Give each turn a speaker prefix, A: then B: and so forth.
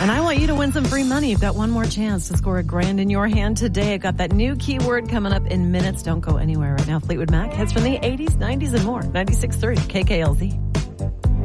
A: And I want you to win some free money. You've got one more chance to score $1,000 in your hand today. I've got that new keyword coming up in minutes. Don't go anywhere right now. Fleetwood Mac hits from the 80s, 90s, and more. 96.3 KKLZ.